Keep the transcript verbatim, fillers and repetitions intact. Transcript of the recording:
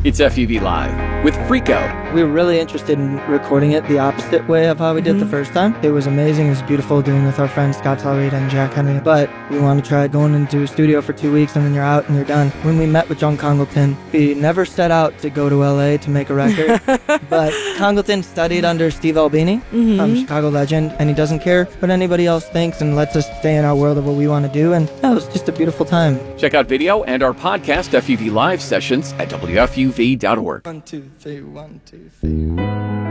It's F U V Live with Freako. We were really interested in recording it the opposite way of how we did Mhm. the first time. It was amazing. It was beautiful doing it with our friends Scott Tallreed and Jack Henry. But we want to try going into a studio for two weeks and then you're out and you're done. When we met with John Congleton, we never set out to go to L A to make a record. But Congleton studied under Steve Albini, Mhm. um, Chicago legend, and he doesn't care what anybody else thinks and lets us stay in our world of what we want to do. And yeah, it was just a beautiful time. Check out video and our podcast F U V Live sessions at W F U V dot org. One, two, three, one, two, three.